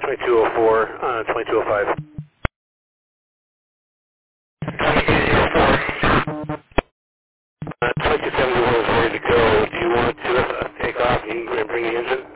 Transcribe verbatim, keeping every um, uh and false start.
twenty-two oh four, uh, twenty-two oh five. Uh, twenty-two seventy-one is ready to go. Do you want to uh, take off and bring the engine?